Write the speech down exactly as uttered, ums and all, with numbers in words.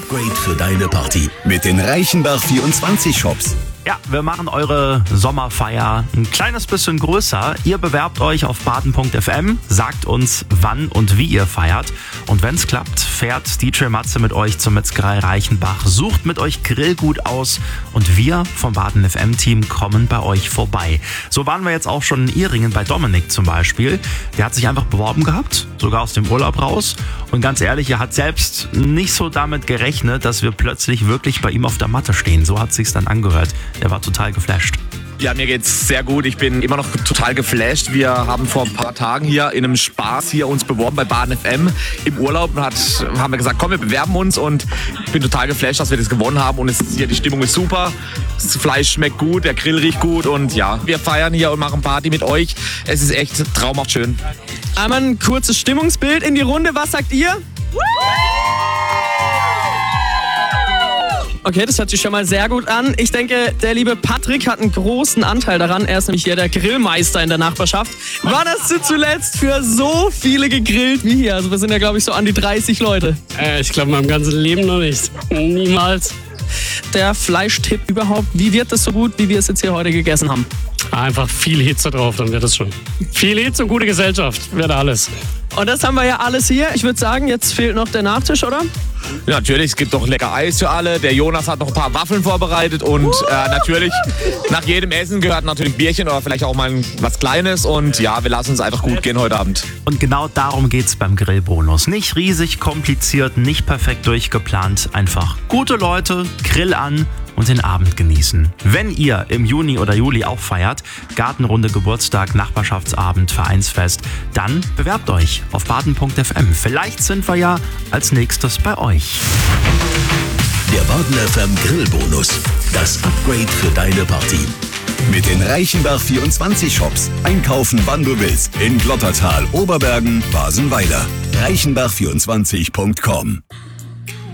Upgrade für deine Party mit den Reichenbach vierundzwanzig Shops. Ja, wir machen eure Sommerfeier ein kleines bisschen größer. Ihr bewerbt euch auf baden punkt f m, sagt uns, wann und wie ihr feiert. Und wenn's klappt, fährt D J Matze mit euch zur Metzgerei Reichenbach, sucht mit euch Grillgut aus und wir vom Baden F M-Team kommen bei euch vorbei. So waren wir jetzt auch schon in Ihringen bei Dominik zum Beispiel. Der hat sich einfach beworben gehabt, sogar aus dem Urlaub raus. Und ganz ehrlich, er hat selbst nicht so damit gerechnet, dass wir plötzlich wirklich bei ihm auf der Matte stehen. So hat sich's dann angehört. Der war total geflasht. Ja, mir geht's sehr gut. Ich bin immer noch total geflasht. Wir haben vor ein paar Tagen hier in einem Spaß hier uns beworben bei Baden F M im Urlaub und hat, haben wir gesagt, komm, wir bewerben uns und ich bin total geflasht, dass wir das gewonnen haben und es ist hier, die Stimmung ist super. Das Fleisch schmeckt gut, der Grill riecht gut und ja, wir feiern hier und machen Party mit euch. Es ist echt traumhaft schön. Einmal ein kurzes Stimmungsbild in die Runde. Was sagt ihr? Okay, das hört sich schon mal sehr gut an. Ich denke, der liebe Patrick hat einen großen Anteil daran. Er ist nämlich hier der Grillmeister in der Nachbarschaft. Wann hast du zuletzt für so viele gegrillt wie hier? Also wir sind ja, glaube ich, so an die dreißig Leute. Äh, ich glaube, in meinem ganzen Leben noch nicht. Niemals. Der Fleischtipp überhaupt. Wie wird das so gut, wie wir es jetzt hier heute gegessen haben? Einfach viel Hitze drauf, dann wird es schon. Viel Hitze und gute Gesellschaft, wird alles. Und das haben wir ja alles hier. Ich würde sagen, jetzt fehlt noch der Nachtisch, oder? Ja, natürlich, es gibt noch lecker Eis für alle. Der Jonas hat noch ein paar Waffeln vorbereitet und äh, natürlich nach jedem Essen gehört natürlich Bierchen oder vielleicht auch mal was Kleines. Und ja, wir lassen uns einfach gut gehen heute Abend. Und genau darum geht's beim Grillbonus. Nicht riesig kompliziert, nicht perfekt durchgeplant. Einfach gute Leute, Grill an und den Abend genießen. Wenn ihr im Juni oder Juli auch feiert, Gartenrunde, Geburtstag, Nachbarschaftsabend, Vereinsfest, dann bewerbt euch auf baden punkt f m. Vielleicht sind wir ja als nächstes bei euch. Der Baden F M Grillbonus. Das Upgrade für deine Party. Mit den Reichenbach vierundzwanzig Shops. Einkaufen, wann du willst. In Glottertal, Oberbergen, Basenweiler. reichenbach vierundzwanzig punkt com